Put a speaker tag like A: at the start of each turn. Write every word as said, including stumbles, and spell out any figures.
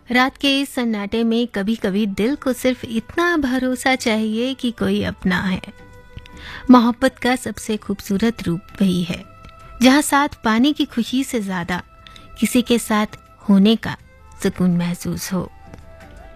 A: रात के इस सन्नाटे में कभी कभी दिल को सिर्फ इतना भरोसा चाहिए कि कोई अपना है। मोहब्बत का सबसे खूबसूरत रूप वही है जहाँ साथ पाने की खुशी से ज्यादा किसी के साथ होने का सुकून महसूस हो।